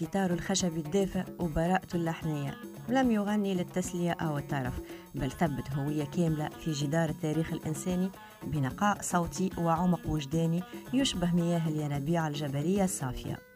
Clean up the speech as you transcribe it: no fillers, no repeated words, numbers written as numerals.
الجيتار الخشبي الدافئ وبراءته اللحنية. لم يغني للتسلية أو الترف، بل ثبت هوية كاملة في جدار التاريخ الإنساني بنقاء صوتي وعمق وجداني يشبه مياه الينابيع الجبلية الصافية.